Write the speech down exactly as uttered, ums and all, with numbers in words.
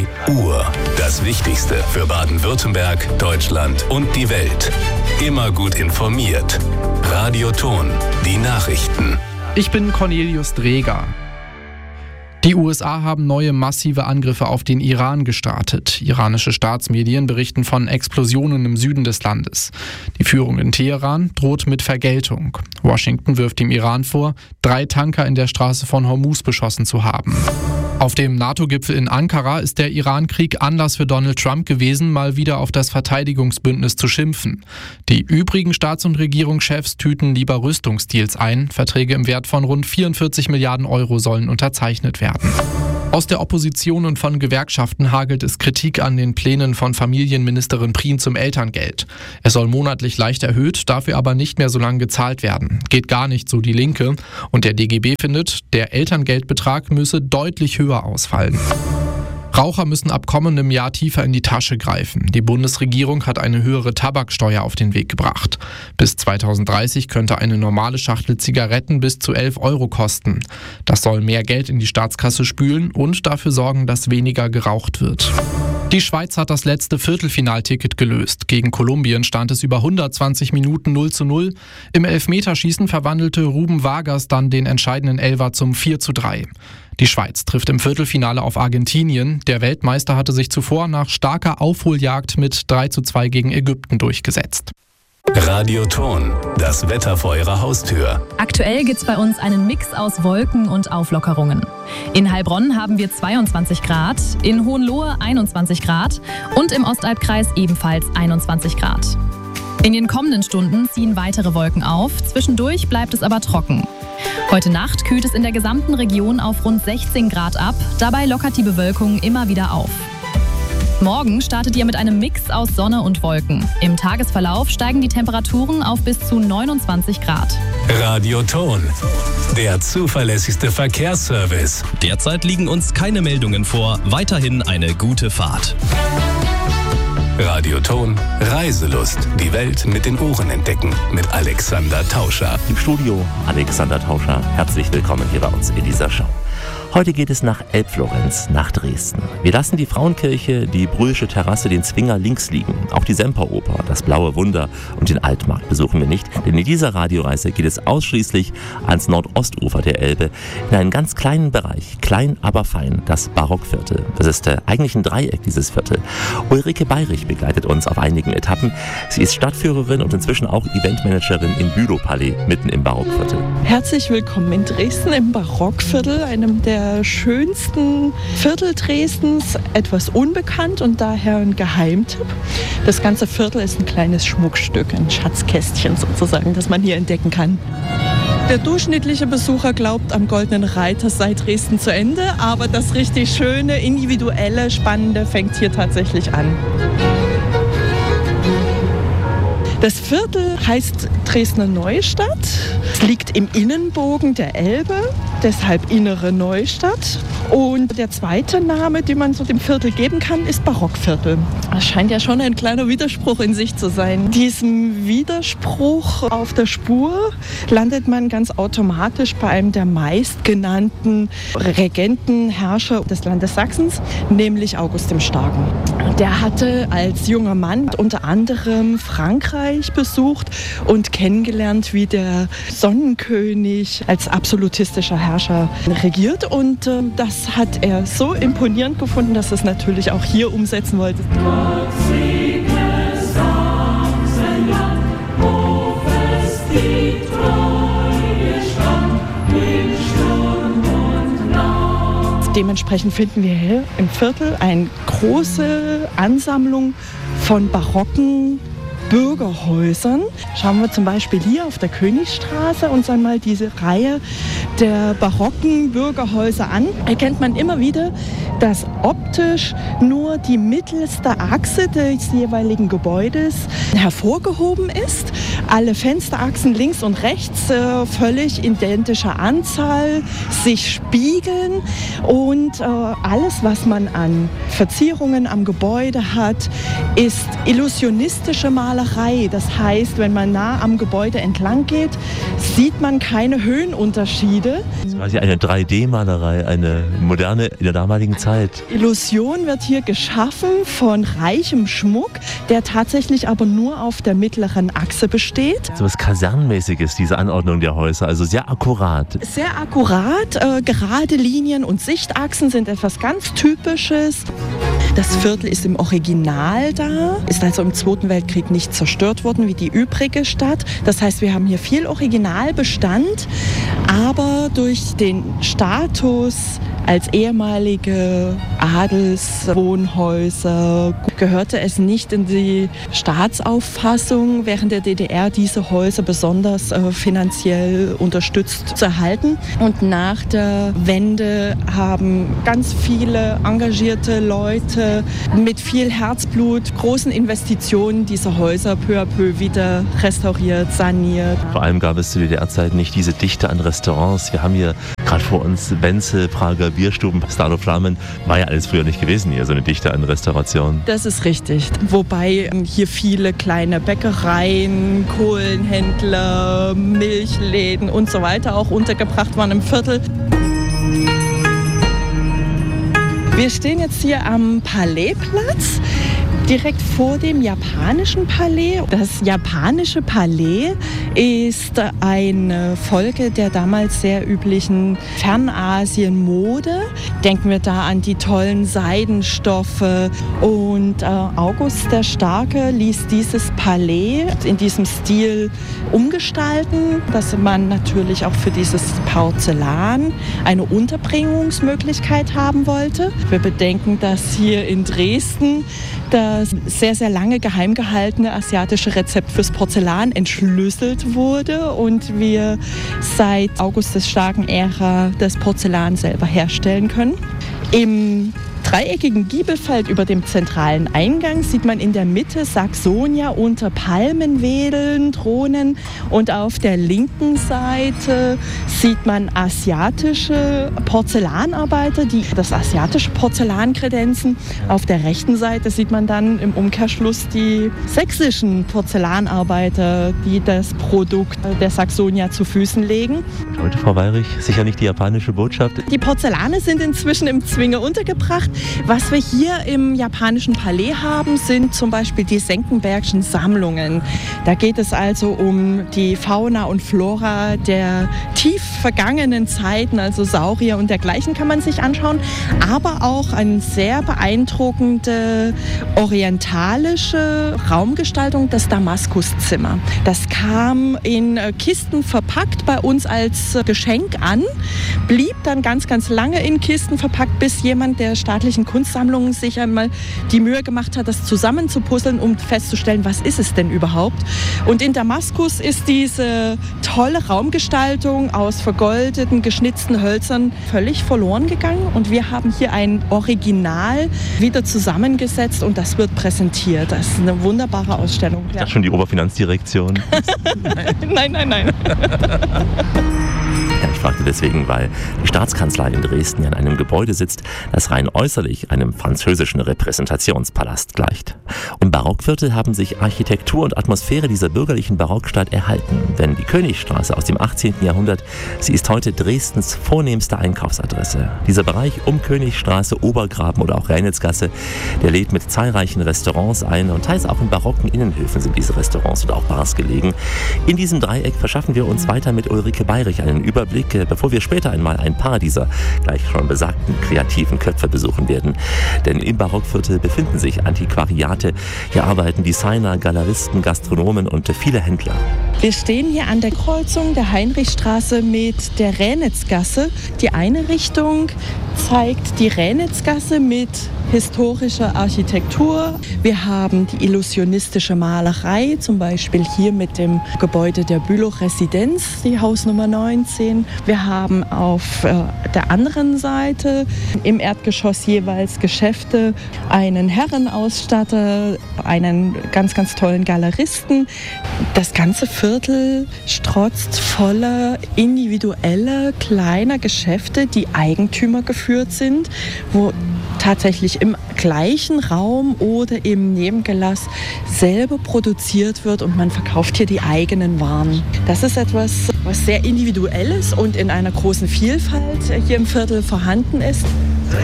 drei Uhr. Das Wichtigste für Baden-Württemberg, Deutschland und die Welt. Immer gut informiert. Radioton, die Nachrichten. Ich bin Cornelius Dreger. Die U S A haben neue massive Angriffe auf den Iran gestartet. Iranische Staatsmedien berichten von Explosionen im Süden des Landes. Die Führung in Teheran droht mit Vergeltung. Washington wirft dem Iran vor, drei Tanker in der Straße von Hormuz beschossen zu haben. Auf dem NATO-Gipfel in Ankara ist der Iran-Krieg Anlass für Donald Trump gewesen, mal wieder auf das Verteidigungsbündnis zu schimpfen. Die übrigen Staats- und Regierungschefs tüten lieber Rüstungsdeals ein. Verträge im Wert von rund vierundvierzig Milliarden Euro sollen unterzeichnet werden. Aus der Opposition und von Gewerkschaften hagelt es Kritik an den Plänen von Familienministerin Prien zum Elterngeld. Es soll monatlich leicht erhöht, dafür aber nicht mehr so lange gezahlt werden. Geht gar nicht, so die Linke. Und der D G B findet, der Elterngeldbetrag müsse deutlich höher ausfallen. Raucher müssen ab kommendem Jahr tiefer in die Tasche greifen. Die Bundesregierung hat eine höhere Tabaksteuer auf den Weg gebracht. Bis zweitausenddreißig könnte eine normale Schachtel Zigaretten bis zu elf Euro kosten. Das soll mehr Geld in die Staatskasse spülen und dafür sorgen, dass weniger geraucht wird. Die Schweiz hat das letzte Viertelfinalticket gelöst. Gegen Kolumbien stand es über hundertzwanzig Minuten null zu null. Im Elfmeterschießen verwandelte Ruben Vargas dann den entscheidenden Elfer zum vier zu drei. Die Schweiz trifft im Viertelfinale auf Argentinien. Der Weltmeister hatte sich zuvor nach starker Aufholjagd mit drei zu zwei gegen Ägypten durchgesetzt. Radioton, das Wetter vor Ihrer Haustür. Aktuell gibt's bei uns einen Mix aus Wolken und Auflockerungen. In Heilbronn haben wir zweiundzwanzig Grad, in Hohenlohe einundzwanzig Grad und im Ostalbkreis ebenfalls einundzwanzig Grad. In den kommenden Stunden ziehen weitere Wolken auf, zwischendurch bleibt es aber trocken. Heute Nacht kühlt es in der gesamten Region auf rund sechzehn Grad ab, dabei lockert die Bewölkung immer wieder auf. Morgen startet ihr mit einem Mix aus Sonne und Wolken. Im Tagesverlauf steigen die Temperaturen auf bis zu neunundzwanzig Grad. Radioton, der zuverlässigste Verkehrsservice. Derzeit liegen uns keine Meldungen vor. Weiterhin eine gute Fahrt. Radioton, Reiselust. Die Welt mit den Ohren entdecken. Mit Alexander Tauscher. Im Studio Alexander Tauscher. Herzlich willkommen hier bei uns in dieser Show. Heute geht es nach Elbflorenz, nach Dresden. Wir lassen die Frauenkirche, die Brühlsche Terrasse, den Zwinger links liegen. Auch die Semperoper, das Blaue Wunder und den Altmarkt besuchen wir nicht. Denn in dieser Radioreise geht es ausschließlich ans Nordostufer der Elbe, in einen ganz kleinen Bereich, klein aber fein, das Barockviertel. Das ist äh, eigentlich ein Dreieck, dieses Viertel. Ulrike Bayrich begleitet uns auf einigen Etappen. Sie ist Stadtführerin und inzwischen auch Eventmanagerin im Bülowpalais, mitten im Barockviertel. Herzlich willkommen in Dresden im Barockviertel, einem der schönsten Viertel Dresdens, etwas unbekannt und daher ein Geheimtipp. Das ganze Viertel ist ein kleines Schmuckstück, ein Schatzkästchen sozusagen, das man hier entdecken kann. Der durchschnittliche Besucher glaubt, am Goldenen Reiter sei Dresden zu Ende, aber das richtig schöne, individuelle, spannende fängt hier tatsächlich an. Das Viertel heißt Dresdner Neustadt. Es liegt im Innenbogen der Elbe, deshalb Innere Neustadt. Und der zweite Name, den man so dem Viertel geben kann, ist Barockviertel. Das scheint ja schon ein kleiner Widerspruch in sich zu sein. Diesem Widerspruch auf der Spur landet man ganz automatisch bei einem der meistgenannten Regentenherrscher des Landes Sachsens, nämlich August dem Starken. Der hatte als junger Mann unter anderem Frankreich besucht und kennengelernt, wie der Sonnenkönig als absolutistischer Herrscher regiert. Und äh, das hat er so imponierend gefunden, dass er es natürlich auch hier umsetzen wollte. Gott segne Sachsenland, wo fest die Treue stand, in Sturm und Nacht. Dementsprechend finden wir hier im Viertel eine große Ansammlung von barocken Bürgerhäusern. Schauen wir zum Beispiel hier auf der Königstraße uns einmal diese Reihe der barocken Bürgerhäuser an. Erkennt man immer wieder, dass optisch nur die mittelste Achse des jeweiligen Gebäudes hervorgehoben ist. Alle Fensterachsen links und rechts äh, völlig identischer Anzahl, sich spiegeln und äh, alles, was man an Verzierungen am Gebäude hat, ist illusionistische Malerei. Das heißt, wenn man nah am Gebäude entlang geht, sieht man keine Höhenunterschiede. Das ist quasi eine drei D Malerei, eine moderne in der damaligen Zeit. Illusion wird hier geschaffen von reichem Schmuck, der tatsächlich aber nur auf der mittleren Achse besteht. So was Kasernenmäßiges, diese Anordnung der Häuser, also sehr akkurat. Sehr akkurat, äh, gerade Linien und Sichtachsen sind etwas ganz Typisches. Das Viertel ist im Original da, ist also im Zweiten Weltkrieg nicht zerstört worden wie die übrige Stadt. Das heißt, wir haben hier viel Originalbestand, aber durch den Status als ehemalige Adelswohnhäuser gehörte es nicht in die Staatsauffassung, während der D D R diese Häuser besonders äh, finanziell unterstützt zu erhalten. Und nach der Wende haben ganz viele engagierte Leute mit viel Herzblut, großen Investitionen diese Häuser peu à peu wieder restauriert, saniert. Vor allem gab es zu D D R-Zeiten nicht diese Dichte an Restaurants. Wir haben hier gerade vor uns Wenzel, Prager Bierstuben, Stalo Flamen. War ja alles früher nicht gewesen hier, so eine Dichte an Restauration. Das ist richtig. Wobei hier viele kleine Bäckereien, Kohlenhändler, Milchläden und so weiter auch untergebracht waren im Viertel. Wir stehen jetzt hier am Palaissplatz, direkt vor dem japanischen Palais. Das japanische Palais ist eine Folge der damals sehr üblichen Fernasien-Mode. Denken wir da an die tollen Seidenstoffe. Und äh, August der Starke ließ dieses Palais in diesem Stil umgestalten, dass man natürlich auch für dieses Porzellan eine Unterbringungsmöglichkeit haben wollte. Wir bedenken, dass hier in Dresden das sehr, sehr lange geheim gehaltene asiatische Rezept fürs Porzellan entschlüsselt wurde und wir seit August des Starken Ära das Porzellan selber herstellen können. Im dreieckigen Giebelfeld über dem zentralen Eingang sieht man in der Mitte Saxonia unter Palmen wedeln, Thronen, und auf der linken Seite sieht man asiatische Porzellanarbeiter, die das asiatische Porzellan kredenzen. Auf der rechten Seite sieht man dann im Umkehrschluss die sächsischen Porzellanarbeiter, die das Produkt der Saxonia zu Füßen legen. Heute, Frau Weyrich, sicher nicht die japanische Botschaft. Die Porzellane sind inzwischen im Zwinger untergebracht. Was wir hier im japanischen Palais haben, sind zum Beispiel die Senckenbergschen Sammlungen. Da geht es also um die Fauna und Flora der tief vergangenen Zeiten, also Saurier und dergleichen kann man sich anschauen, aber auch eine sehr beeindruckende orientalische Raumgestaltung, das Damaskuszimmer. Das kam in Kisten verpackt bei uns als Geschenk an, blieb dann ganz, ganz lange in Kisten verpackt, bis jemand der staatlichen Kunstsammlungen sich einmal die Mühe gemacht hat, das zusammenzupuzzeln, um festzustellen, was ist es denn überhaupt. Und in Damaskus ist diese tolle Raumgestaltung aus vergoldeten, geschnitzten Hölzern völlig verloren gegangen. Und wir haben hier ein Original wieder zusammengesetzt und das wird präsentiert. Das ist eine wunderbare Ausstellung. Ich dachte schon die Oberfinanzdirektion. Nein, nein, nein. Ja, ich fragte deswegen, weil die Staatskanzlei in Dresden ja in einem Gebäude sitzt, das rein äußerlich einem französischen Repräsentationspalast gleicht. Im Barockviertel haben sich Architektur und Atmosphäre dieser bürgerlichen Barockstadt erhalten. Denn die Königstraße aus dem achtzehnten Jahrhundert, sie ist heute Dresdens vornehmste Einkaufsadresse. Dieser Bereich um Königstraße, Obergraben oder auch Reinitzgasse, der lädt mit zahlreichen Restaurants ein und teils auch in barocken Innenhöfen sind diese Restaurants und auch Bars gelegen. In diesem Dreieck verschaffen wir uns weiter mit Ulrike Bayrich einen Überblick, bevor wir später einmal ein paar dieser gleich schon besagten kreativen Köpfe besuchen werden. Denn im Barockviertel befinden sich Antiquariate. Hier arbeiten Designer, Galeristen, Gastronomen und viele Händler. Wir stehen hier an der Kreuzung der Heinrichstraße mit der Ränitzgasse. Die eine Richtung zeigt die Ränitzgasse mit historischer Architektur. Wir haben die illusionistische Malerei, zum Beispiel hier mit dem Gebäude der Bülow-Residenz, die Hausnummer neunzehn. Wir haben auf äh, der anderen Seite im Erdgeschoss jeweils Geschäfte, einen Herrenausstatter, einen ganz, ganz tollen Galeristen. Das ganze Viertel strotzt voller individueller, kleiner Geschäfte, die Eigentümer geführt sind, wo tatsächlich im gleichen Raum oder im Nebengelass selber produziert wird und man verkauft hier die eigenen Waren. Das ist etwas, was sehr Individuelles und in einer großen Vielfalt hier im Viertel vorhanden ist.